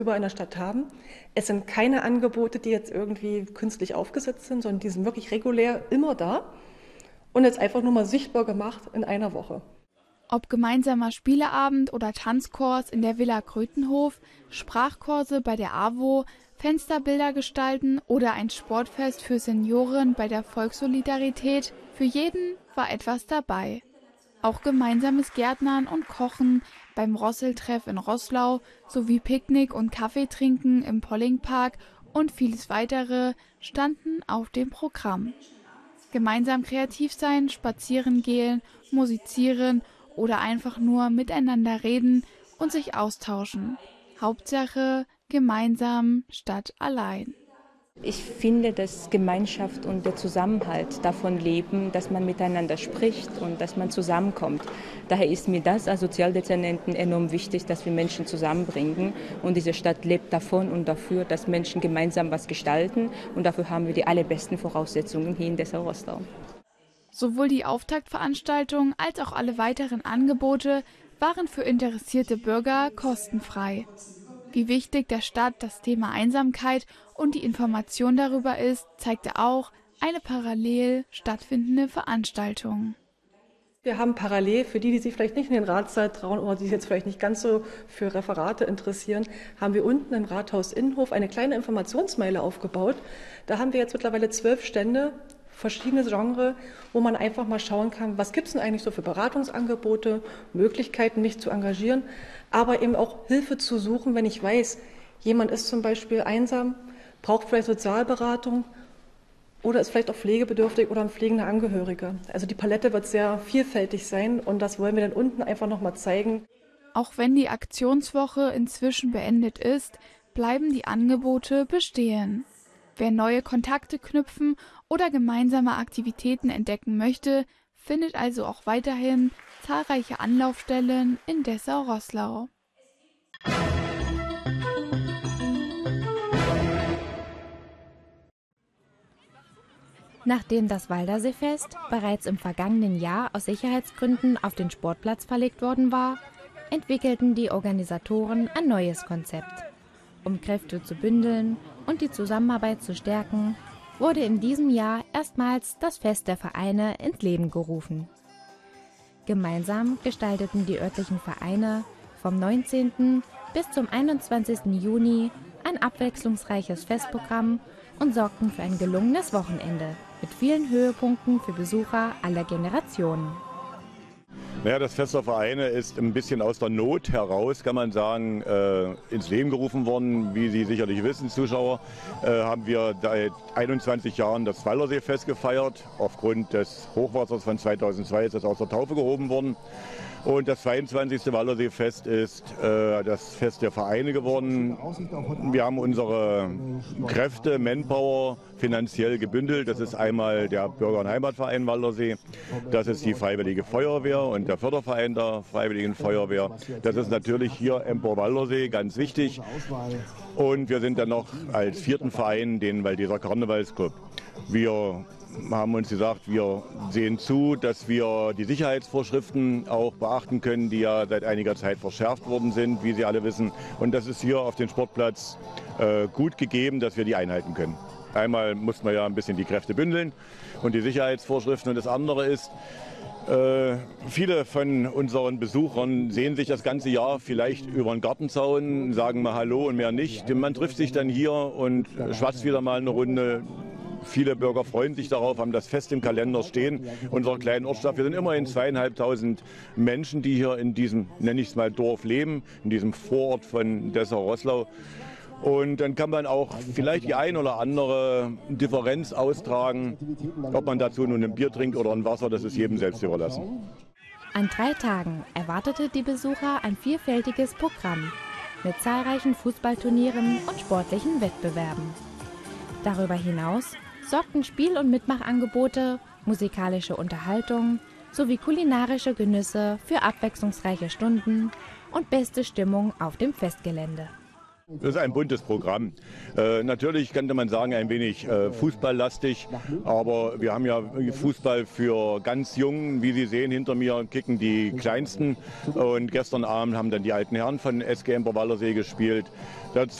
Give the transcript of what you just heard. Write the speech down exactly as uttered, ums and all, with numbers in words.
über in der Stadt haben. Es sind keine Angebote, die jetzt irgendwie künstlich aufgesetzt sind, sondern die sind wirklich regulär immer da und jetzt einfach nur mal sichtbar gemacht in einer Woche. Ob gemeinsamer Spieleabend oder Tanzkurs in der Villa Krötenhof, Sprachkurse bei der AWO, Fensterbilder gestalten oder ein Sportfest für Senioren bei der Volkssolidarität, für jeden war etwas dabei. Auch gemeinsames Gärtnern und Kochen beim Rosseltreff in Roßlau sowie Picknick und Kaffee trinken im Pollingpark und vieles weitere standen auf dem Programm. Gemeinsam kreativ sein, spazieren gehen, musizieren oder einfach nur miteinander reden und sich austauschen. Hauptsache gemeinsam statt allein. Ich finde, dass Gemeinschaft und der Zusammenhalt davon leben, dass man miteinander spricht und dass man zusammenkommt. Daher ist mir das als Sozialdezernenten enorm wichtig, dass wir Menschen zusammenbringen. Und diese Stadt lebt davon und dafür, dass Menschen gemeinsam was gestalten. Und dafür haben wir die allerbesten Voraussetzungen hier in Dessau-Roßlau. Sowohl die Auftaktveranstaltung als auch alle weiteren Angebote waren für interessierte Bürger kostenfrei. Wie wichtig der Stadt das Thema Einsamkeit und die Information darüber ist, zeigte auch eine parallel stattfindende Veranstaltung. Wir haben parallel, für die, die sich vielleicht nicht in den Ratssaal trauen oder die sich jetzt vielleicht nicht ganz so für Referate interessieren, haben wir unten im Rathaus-Innenhof eine kleine Informationsmeile aufgebaut. Da haben wir jetzt mittlerweile zwölf Stände, verschiedene Genres, wo man einfach mal schauen kann, was gibt es denn eigentlich so für Beratungsangebote, Möglichkeiten, mich zu engagieren, aber eben auch Hilfe zu suchen, wenn ich weiß, jemand ist zum Beispiel einsam, braucht vielleicht Sozialberatung oder ist vielleicht auch pflegebedürftig oder ein pflegender Angehöriger. Also die Palette wird sehr vielfältig sein und das wollen wir dann unten einfach nochmal zeigen. Auch wenn die Aktionswoche inzwischen beendet ist, bleiben die Angebote bestehen. Wer neue Kontakte knüpfen oder gemeinsame Aktivitäten entdecken möchte, findet also auch weiterhin zahlreiche Anlaufstellen in Dessau-Roßlau. Nachdem das Walderseefest bereits im vergangenen Jahr aus Sicherheitsgründen auf den Sportplatz verlegt worden war, entwickelten die Organisatoren ein neues Konzept. Um Kräfte zu bündeln und die Zusammenarbeit zu stärken, wurde in diesem Jahr erstmals das Fest der Vereine ins Leben gerufen. Gemeinsam gestalteten die örtlichen Vereine vom neunzehnten bis zum einundzwanzigsten Juni ein abwechslungsreiches Festprogramm und sorgten für ein gelungenes Wochenende mit vielen Höhepunkten für Besucher aller Generationen. Naja, das Fest der Vereine ist ein bisschen aus der Not heraus, kann man sagen, äh, ins Leben gerufen worden. Wie Sie sicherlich wissen, Zuschauer, äh, haben wir seit einundzwanzig Jahren das Walderseefest gefeiert. Aufgrund des Hochwassers von zweitausendzwei ist das aus der Taufe gehoben worden. Und das zweiundzwanzigste Walderseefest ist äh, das Fest der Vereine geworden. Wir haben unsere Kräfte, Manpower, finanziell gebündelt. Das ist einmal der Bürger- und Heimatverein Waldersee, das ist die Freiwillige Feuerwehr und der Förderverein der Freiwilligen Feuerwehr. Das ist natürlich hier Empor Waldersee, ganz wichtig. Und wir sind dann noch als vierten Verein den Waldesser Karnevalsclub. Wir haben uns gesagt, wir sehen zu, dass wir die Sicherheitsvorschriften auch beachten können, die ja seit einiger Zeit verschärft worden sind, wie Sie alle wissen. Und das ist hier auf dem Sportplatz äh, gut gegeben, dass wir die einhalten können. Einmal muss man ja ein bisschen die Kräfte bündeln und die Sicherheitsvorschriften. Und das andere ist, äh, viele von unseren Besuchern sehen sich das ganze Jahr vielleicht über den Gartenzaun, sagen mal Hallo und mehr nicht. Man trifft sich dann hier und schwatzt wieder mal eine Runde. Viele Bürger freuen sich darauf, haben das fest im Kalender stehen. Unserer kleinen Ortschaft, wir sind immerhin zweieinhalbtausend Menschen, die hier in diesem, nenne ich es mal, Dorf leben, in diesem Vorort von Dessau-Roßlau. Und dann kann man auch vielleicht die ein oder andere Differenz austragen, ob man dazu nun ein Bier trinkt oder ein Wasser, das ist jedem selbst überlassen. An drei Tagen erwartete die Besucher ein vielfältiges Programm mit zahlreichen Fußballturnieren und sportlichen Wettbewerben. Darüber hinaus sorgten Spiel- und Mitmachangebote, musikalische Unterhaltung sowie kulinarische Genüsse für abwechslungsreiche Stunden und beste Stimmung auf dem Festgelände. Das ist ein buntes Programm. Äh, natürlich könnte man sagen, ein wenig äh, fußballlastig, aber wir haben ja Fußball für ganz Jungen. Wie Sie sehen, hinter mir kicken die Kleinsten und gestern Abend haben dann die alten Herren von S G Emper Wallersee gespielt. Dazu